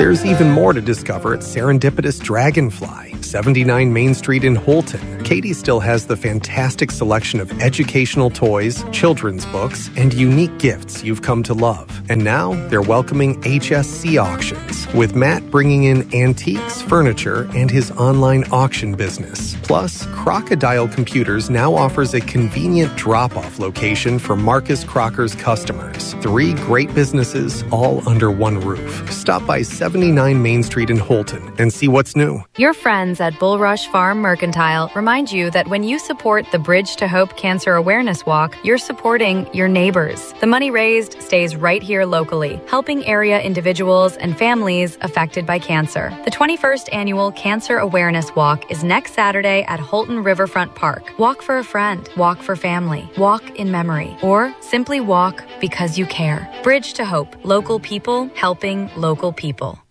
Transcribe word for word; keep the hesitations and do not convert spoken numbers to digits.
There's even more to discover at Serendipitous Dragonfly, seventy-nine Main Street in Holton. Katie still has the fantastic selection of educational toys, children's books, and unique gifts you've come to love. And now they're welcoming H S C auctions, with Matt bringing in antiques, furniture, and his online auction business. Plus, Crocodile Computers now offers a convenient drop-off location for Marcus Crocker's customers. Three great businesses, all under one roof. Stop by seventy-nine Main Street in Holton and see what's new. Your friends at Bulrush Farm Mercantile remind you that when you support the Bridge to Hope Cancer Awareness Walk, you're supporting your neighbors. The money raised stays right here locally, helping area individuals and families affected by cancer. The twenty-first Annual Cancer Awareness Walk is next Saturday at Holton Riverfront Park. Walk for a friend, walk for family, walk in memory, or simply walk because you care. Bridge to Hope, local people helping local people.